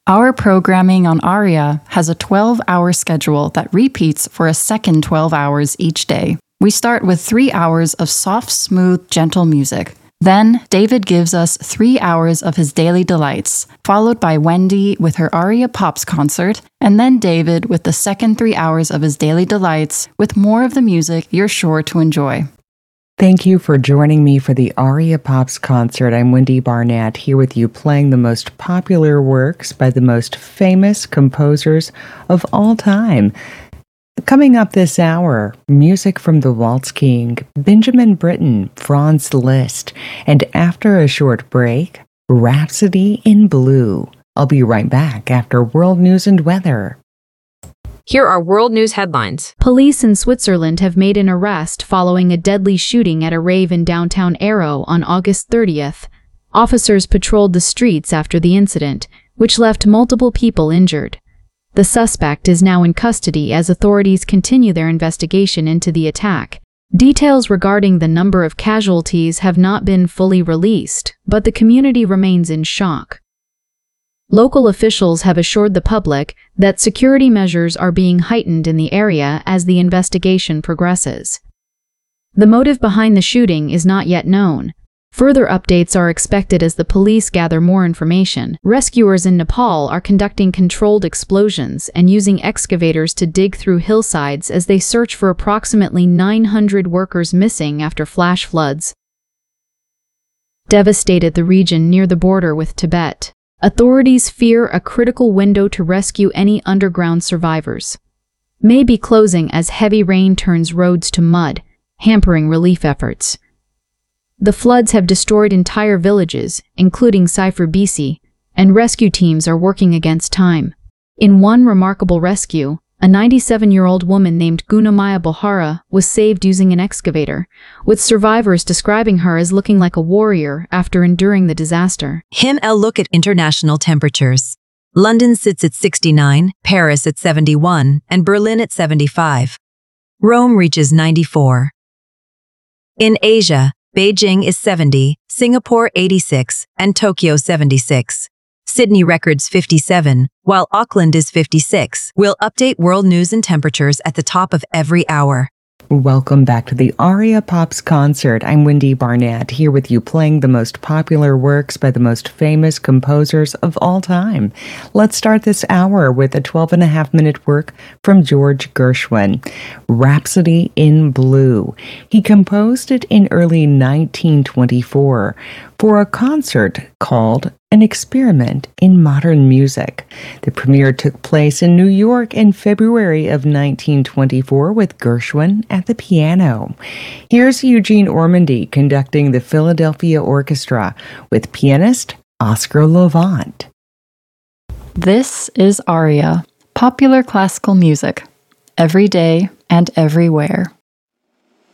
Our programming on ARIA has a 12-hour schedule that repeats for a second 12 hours each day. We start with 3 hours of soft, smooth, gentle music. Then, David gives us 3 hours of his daily delights, followed by Wendy with her ARIA Pops concert, and then David with the second 3 hours of his daily delights with more of the music you're sure to enjoy. Thank you for joining me for the ARIA Pops concert. I'm Wendy Barnett, here with you playing the most popular works by the most famous composers of all time. Coming up this hour, music from the Waltz King, Benjamin Britten, Franz Liszt, and after a short break, Rhapsody in Blue. I'll be right back after World News and Weather. Here are world news headlines. Police in Switzerland have made an arrest following a deadly shooting at a rave in downtown Aarau on August 30th. Officers patrolled the streets after the incident, which left multiple people injured. The suspect is now in custody as authorities continue their investigation into the attack. Details regarding the number of casualties have not been fully released, but the community remains in shock. Local officials have assured the public that security measures are being heightened in the area as the investigation progresses. The motive behind the shooting is not yet known. Further updates are expected as the police gather more information. Rescuers in Nepal are conducting controlled explosions and using excavators to dig through hillsides as they search for approximately 900 workers missing after flash floods devastated the region near the border with Tibet. Authorities fear a critical window to rescue any underground survivors may be closing as heavy rain turns roads to mud, hampering relief efforts. The floods have destroyed entire villages, including Saifur BC, and rescue teams are working against time. In one remarkable rescue, a 97-year-old woman named Gunamaya Bohara was saved using an excavator, with survivors describing her as looking like a warrior after enduring the disaster. Look at international temperatures. London sits at 69, Paris at 71, and Berlin at 75. Rome reaches 94. In Asia, Beijing is 70, Singapore 86, and Tokyo 76. Sydney records 57, while Auckland is 56. We'll update world news and temperatures at the top of every hour. Welcome back to the ARIA Pops concert. I'm Wendy Barnett, here with you playing the most popular works by the most famous composers of all time. Let's start this hour with a 12-and-a-half-minute work from George Gershwin, Rhapsody in Blue. He composed it in early 1924 for a concert called An Experiment in Modern Music. The premiere took place in New York in February of 1924 with Gershwin at the piano. Here's Eugene Ormandy conducting the Philadelphia Orchestra with pianist Oscar Levant. This is ARIA, popular classical music, every day and everywhere.